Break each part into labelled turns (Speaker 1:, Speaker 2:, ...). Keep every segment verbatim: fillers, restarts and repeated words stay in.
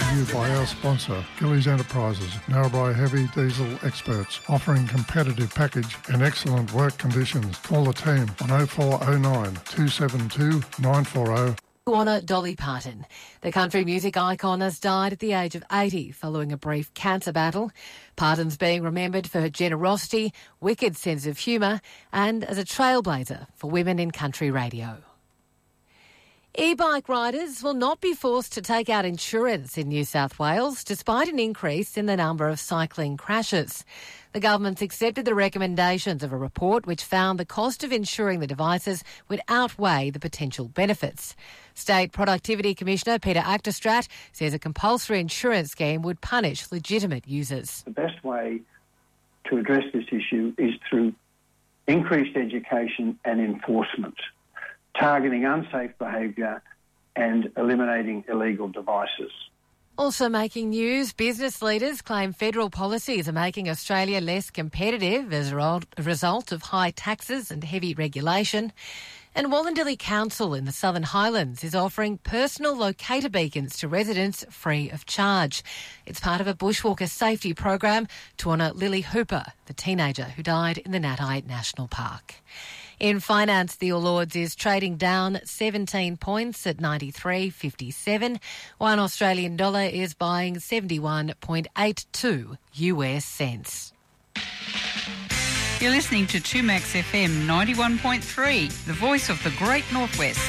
Speaker 1: to you by our sponsor, Gillies Enterprises, Narrabri Heavy Diesel experts, offering competitive package and excellent work conditions. Call the team on oh four oh nine, two seven two, nine four oh.
Speaker 2: To honour Dolly Parton. The country music icon has died at the age of eighty following a brief cancer battle. Parton's being remembered for her generosity, wicked sense of humour and as a trailblazer for women in country radio. E-bike riders will not be forced to take out insurance in New South Wales despite an increase in the number of cycling crashes. The government's accepted the recommendations of a report which found the cost of insuring the devices would outweigh the potential benefits. State Productivity Commissioner Peter Achterstraat says a compulsory insurance scheme would punish legitimate users.
Speaker 3: The best way to address this issue is through increased education and enforcement, targeting unsafe behaviour and eliminating illegal devices.
Speaker 2: Also making news, business leaders claim federal policies are making Australia less competitive as a result of high taxes and heavy regulation. And Wallandilly Council in the Southern Highlands is offering personal locator beacons to residents free of charge. It's part of a bushwalker safety program to honour Lily Hooper, the teenager who died in the Natai National Park. In finance, the All Ords is trading down seventeen points at ninety-three fifty-seven. One Australian dollar is buying seventy-one point eight two U S cents.
Speaker 4: You're listening to two Max F M ninety-one point three, the voice of the Great Northwest.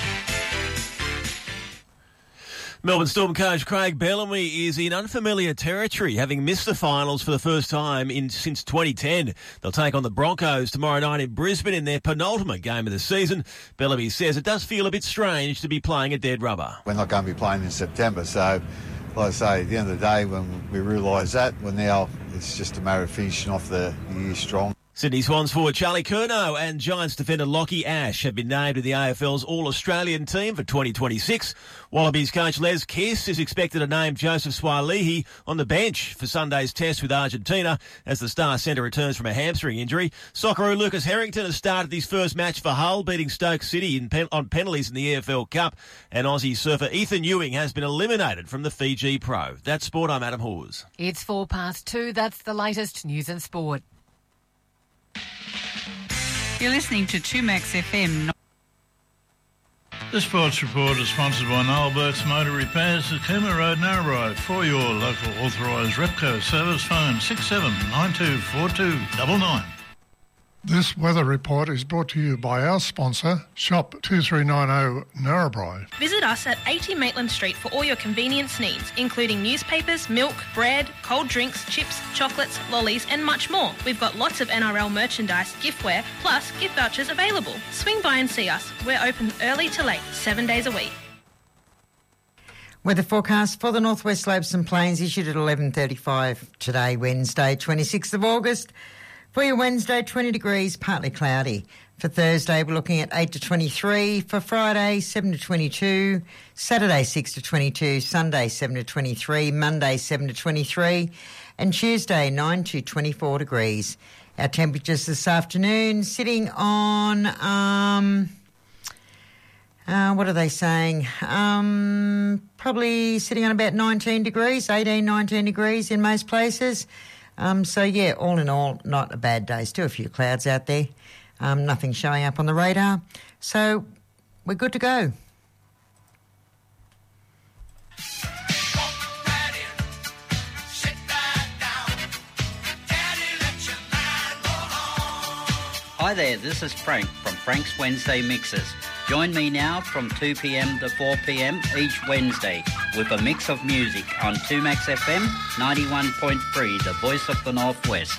Speaker 5: Melbourne Storm coach Craig Bellamy is in unfamiliar territory, having missed the finals for the first time in since twenty ten. They'll take on the Broncos tomorrow night in Brisbane in their penultimate game of the season. Bellamy says it does feel a bit strange to be playing a dead rubber.
Speaker 6: We're not going to be playing in September, so like I say, at the end of the day, when we realise that, well, now it's just a matter of finishing off the year strong.
Speaker 5: Sydney Swans forward Charlie Curnow and Giants defender Lockie Ash have been named to the A F L's All-Australian team for twenty twenty-six. Wallabies coach Les Kiss is expected to name Joseph Swalihi on the bench for Sunday's test with Argentina as the star centre returns from a hamstring injury. Socceroo Lucas Harrington has started his first match for Hull, beating Stoke City in pen- on penalties in the E F L Cup. And Aussie surfer Ethan Ewing has been eliminated from the Fiji Pro. That's sport. I'm Adam Hawes.
Speaker 2: It's four past two. That's the latest news and sport.
Speaker 4: You're listening to two Max F M.
Speaker 7: The Sports Report is sponsored by Noel Burke's Motor Repairs at Cooma Road, Narrabri. For your local authorised Repco service, phone six seven nine two four two nine nine.
Speaker 1: This weather report is brought to you by our sponsor, Shop two three nine zero Narrabri.
Speaker 8: Visit us at eighty Maitland Street for all your convenience needs, including newspapers, milk, bread, cold drinks, chips, chocolates, lollies and much more. We've got lots of N R L merchandise, giftware, plus gift vouchers available. Swing by and see us. We're open early to late, seven days a week.
Speaker 9: Weather forecast for the Northwest Slopes and Plains issued at eleven thirty-five today, Wednesday, twenty-sixth of August. For your Wednesday, twenty degrees, partly cloudy. For Thursday, we're looking at eight to twenty-three. For Friday, seven to twenty-two. Saturday, six to twenty-two. Sunday, seven to twenty-three. Monday, seven to twenty-three. And Tuesday, nine to twenty-four degrees. Our temperatures this afternoon sitting on, um, uh, what are they saying? Um, probably sitting on about nineteen degrees, eighteen, nineteen degrees in most places. Um, so, yeah, all in all, not a bad day. Still a few clouds out there. Um, nothing showing up on the radar. So we're good to go.
Speaker 10: Hi there, this is Frank from Frank's Wednesday Mixes. Join me now from two p.m. to four p.m. each Wednesday with a mix of music on two Max F M ninety-one point three, the voice of the Northwest.